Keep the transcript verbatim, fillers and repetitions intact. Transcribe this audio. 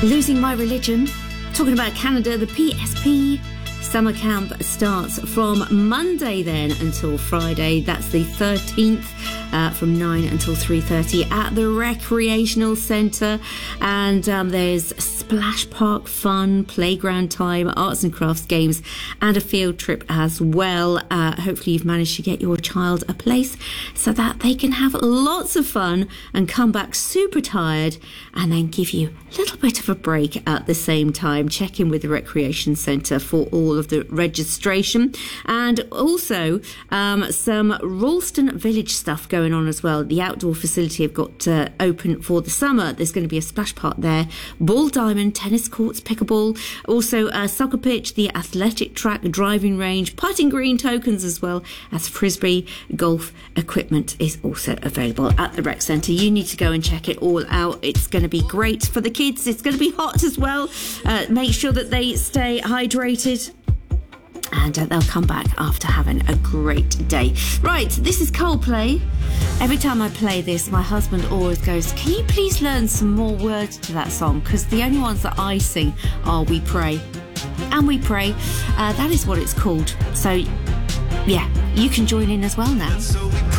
Losing My Religion. Talking about Canada, the P S P summer camp starts from Monday then until Friday. That's the thirteenth, uh, from nine until three thirty at the Recreational Centre. And um, there's splash park fun, playground time, arts and crafts games, and a field trip as well. Uh, hopefully you've managed to get your child a place so that they can have lots of fun and come back super tired and then give you a little bit of a break at the same time. Check in with the Recreation Centre for all of the registration. And also um, some Ralston Village stuff going on as well. The outdoor facility have got uh, open for the summer. There's going to be a splash park there, ball diamond, tennis courts, pickleball, also a soccer pitch, the athletic track, driving range, putting green tokens, as well as frisbee golf equipment is also available at the rec centre. You need to go and check it all out. It's going to be great for the kids. It's going to be hot as well. Uh, make sure that they stay hydrated, and uh, they'll come back after having a great day. Right, this is Coldplay. Every time I play this, my husband always goes, can you please learn some more words to that song? Because the only ones that I sing are We Pray. And We Pray. Uh, that is what it's called. So, yeah, you can join in as well now.